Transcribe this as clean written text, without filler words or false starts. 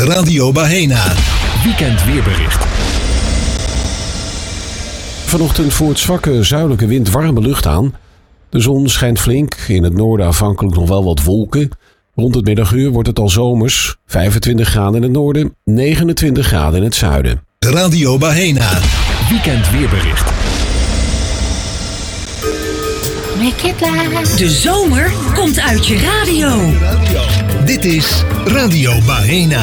Radio Bahena. Weekend weerbericht. Vanochtend voert zwakke zuidelijke wind warme lucht aan. De zon schijnt flink, in het noorden afhankelijk nog wel wat wolken. Rond het middaguur wordt het al zomers. 25 graden in het noorden, 29 graden in het zuiden. Radio Bahena. Weekend weerbericht. De zomer komt uit je radio. Dit is Radio Bahena.